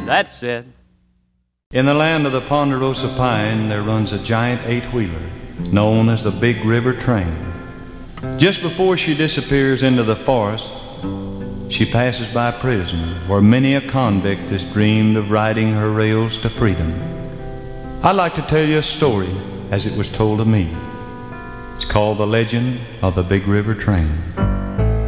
That's it. In the land of the Ponderosa Pine, there runs a giant eight-wheeler known as the Big River Train. Just before she disappears into the forest, she passes by prison where many a convict has dreamed of riding her rails to freedom. I'd like to tell you a story as it was told to me. It's called The Legend of the Big River Train.